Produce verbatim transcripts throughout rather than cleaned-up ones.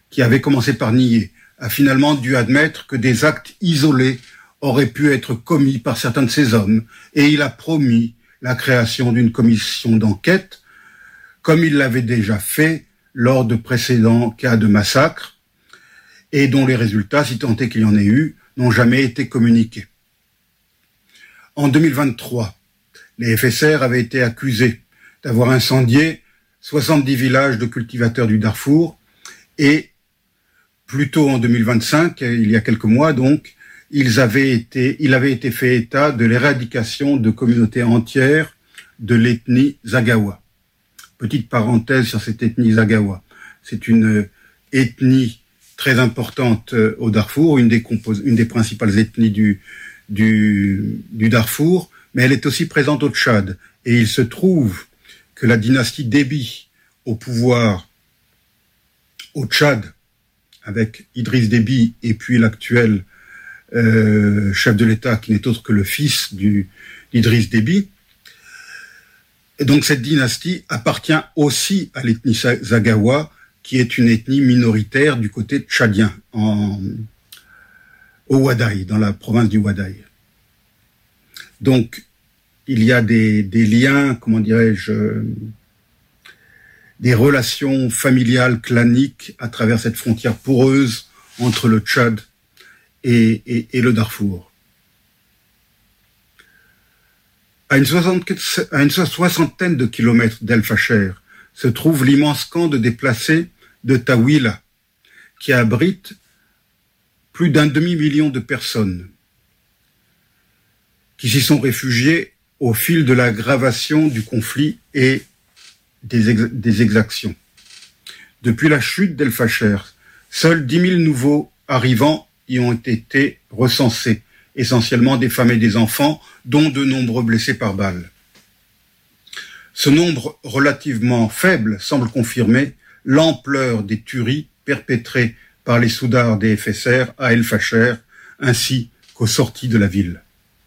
qui avait commencé par nier, a finalement dû admettre que des actes isolés auraient pu être commis par certains de ces hommes, et il a promis la création d'une commission d'enquête, comme il l'avait déjà fait lors de précédents cas de massacre, et dont les résultats, si tant est qu'il y en ait eu, n'ont jamais été communiqués. En deux mille vingt-trois, les F S R avaient été accusés d'avoir incendié soixante-dix villages de cultivateurs du Darfour, et plus tôt en deux mille vingt-cinq, il y a quelques mois donc, ils avaient été, il avait été fait état de l'éradication de communautés entières de l'ethnie Zaghawa. Petite parenthèse sur cette ethnie Zaghawa. C'est une ethnie très importante au Darfour, une des, compos- une des principales ethnies du, du, du Darfour, mais elle est aussi présente au Tchad. Et il se trouve que la dynastie Déby au pouvoir au Tchad, avec Idriss Déby et puis l'actuel euh, chef de l'État, qui n'est autre que le fils du, d'Idriss Déby. Et donc cette dynastie appartient aussi à l'ethnie Zaghawa, qui est une ethnie minoritaire du côté tchadien, en, au Ouadaï, dans la province du Ouadaï. Donc, il y a des, des liens, comment dirais-je, des relations familiales, claniques, à travers cette frontière poreuse entre le Tchad et, et, et le Darfour. À une, à une soixantaine de kilomètres d'El Fasher se trouve l'immense camp de déplacés de Tawila, qui abrite plus d'un demi-million de personnes qui s'y sont réfugiées au fil de l'aggravation du conflit et des, ex- des exactions. Depuis la chute d'El Fasher, seuls dix mille nouveaux arrivants y ont été recensés, essentiellement des femmes et des enfants, dont de nombreux blessés par balles. Ce nombre relativement faible semble confirmer l'ampleur des tueries perpétrées par les soudards des F S R à El Fasher, ainsi qu'aux sorties de la ville.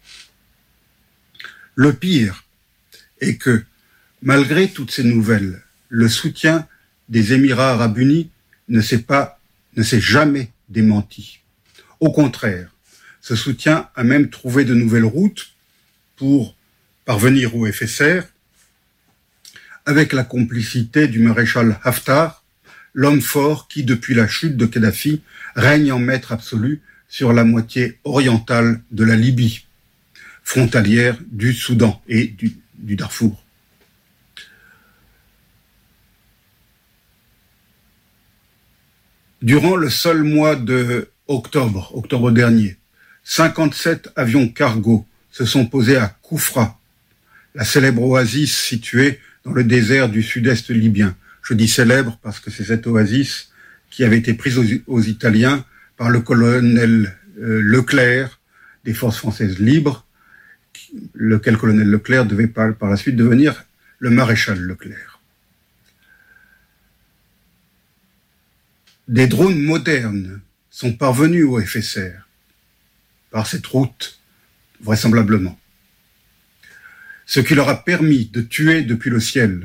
Le pire est que, malgré toutes ces nouvelles, le soutien des Émirats arabes unis ne s'est pas, ne s'est jamais démenti. Au contraire, ce soutien a même trouvé de nouvelles routes pour parvenir au F S R, avec la complicité du maréchal Haftar, l'homme fort qui, depuis la chute de Kadhafi, règne en maître absolu sur la moitié orientale de la Libye, frontalière du Soudan et du, du Darfour. Durant le seul mois de octobre, octobre dernier, cinquante-sept avions cargo se sont posés à Koufra, la célèbre oasis située dans le désert du sud-est libyen. Je dis célèbre parce que c'est cette oasis qui avait été prise aux, aux Italiens par le colonel euh, Leclerc des forces françaises libres, lequel colonel Leclerc devait par, par la suite devenir le maréchal Leclerc. Des drones modernes sont parvenus au F S R par cette route, vraisemblablement. Ce qui leur a permis de tuer depuis le ciel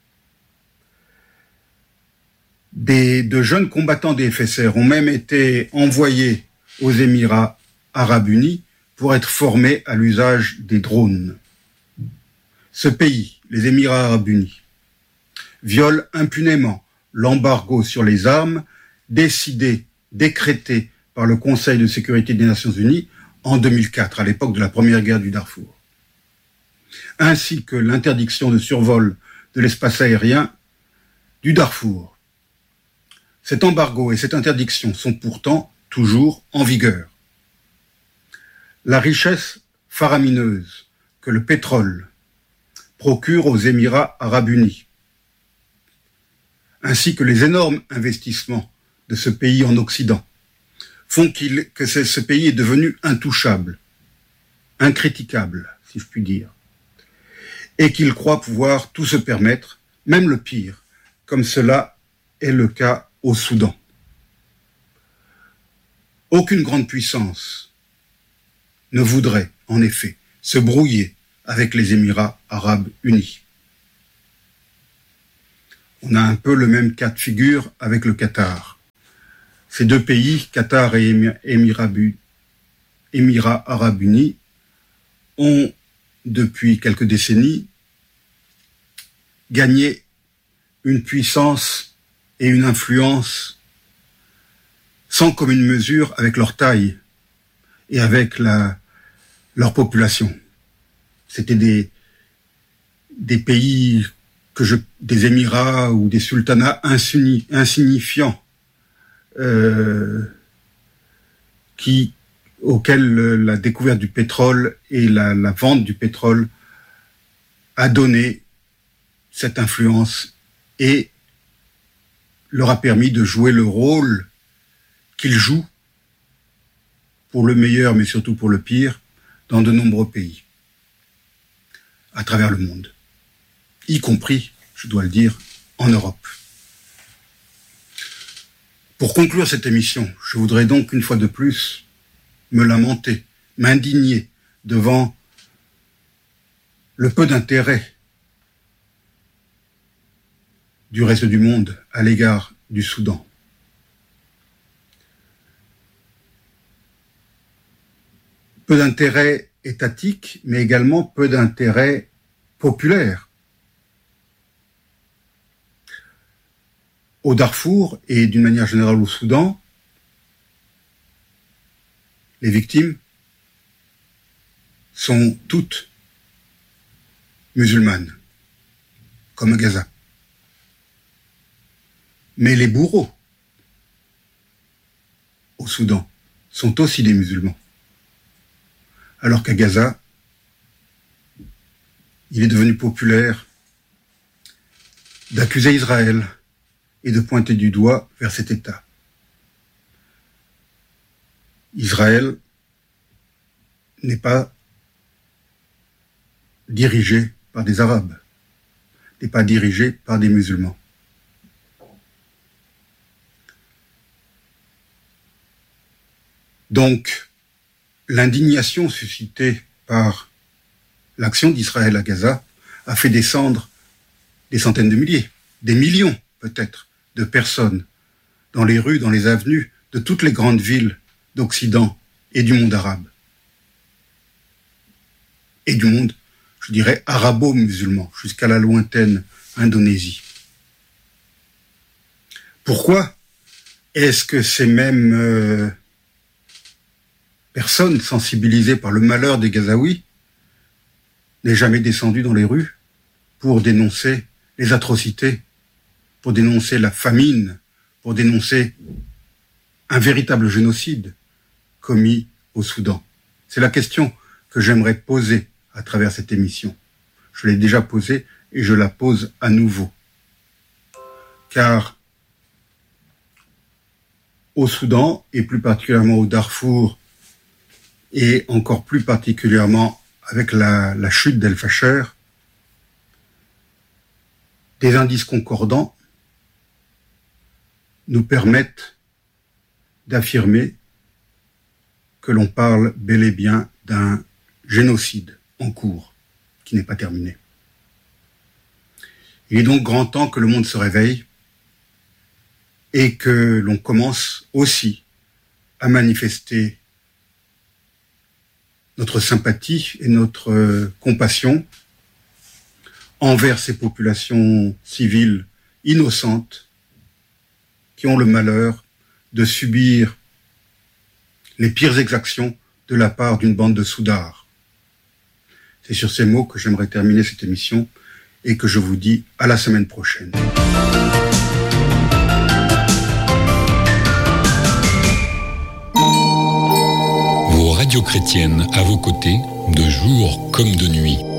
des, de jeunes combattants des F S R ont même été envoyés aux Émirats arabes unis pour être formés à l'usage des drones. Ce pays, les Émirats arabes unis, viole impunément l'embargo sur les armes décidé, décrété par le Conseil de sécurité des Nations unies en deux mille quatre, à l'époque de la première guerre du Darfour, ainsi que l'interdiction de survol de l'espace aérien du Darfour. Cet embargo et cette interdiction sont pourtant toujours en vigueur. La richesse faramineuse que le pétrole procure aux Émirats arabes unis, ainsi que les énormes investissements de ce pays en Occident, font qu'il, que ce pays est devenu intouchable, incritiquable, si je puis dire, et qu'il croit pouvoir tout se permettre, même le pire, comme cela est le cas au Soudan. Aucune grande puissance ne voudrait, en effet, se brouiller avec les Émirats arabes unis. On a un peu le même cas de figure avec le Qatar. Ces deux pays, Qatar et Émirats, Émirats arabes unis, ont, depuis quelques décennies, gagné une puissance et une influence sans commune mesure avec leur taille et avec la, leur population. C'était des, des pays, que je, des émirats ou des sultanats insuni, insignifiants, euh, qui, auxquels la découverte du pétrole et la, la vente du pétrole a donné cette influence et leur a permis de jouer le rôle qu'ils jouent, pour le meilleur mais surtout pour le pire, dans de nombreux pays à travers le monde, y compris, je dois le dire, en Europe. Pour conclure cette émission, je voudrais donc une fois de plus me lamenter, m'indigner devant le peu d'intérêt du reste du monde à l'égard du Soudan. Peu d'intérêt étatique, mais également peu d'intérêt populaire. Au Darfour et d'une manière générale au Soudan, les victimes sont toutes musulmanes, comme à Gaza. Mais les bourreaux au Soudan sont aussi des musulmans. Alors qu'à Gaza, il est devenu populaire d'accuser Israël et de pointer du doigt vers cet État. Israël n'est pas dirigé par des Arabes, n'est pas dirigé par des musulmans. Donc, l'indignation suscitée par l'action d'Israël à Gaza a fait descendre des centaines de milliers, des millions peut-être, de personnes dans les rues, dans les avenues de toutes les grandes villes d'Occident et du monde arabe. Et du monde, je dirais, arabo-musulman, jusqu'à la lointaine Indonésie. Pourquoi est-ce que ces mêmes euh, personnes sensibilisées par le malheur des Gazaouis n'est jamais descendues dans les rues pour dénoncer les atrocités, pour dénoncer la famine, pour dénoncer un véritable génocide commis au Soudan? C'est la question que j'aimerais poser à travers cette émission. Je l'ai déjà posée et je la pose à nouveau. Car au Soudan, et plus particulièrement au Darfour, et encore plus particulièrement avec la, la chute d'El-Fasher, des indices concordants nous permettent d'affirmer que l'on parle bel et bien d'un génocide en cours, qui n'est pas terminé. Il est donc grand temps que le monde se réveille et que l'on commence aussi à manifester notre sympathie et notre euh, compassion envers ces populations civiles innocentes qui ont le malheur de subir les pires exactions de la part d'une bande de soudards. C'est sur ces mots que j'aimerais terminer cette émission et que je vous dis à la semaine prochaine. Vos radios chrétiennes à vos côtés, de jour comme de nuit.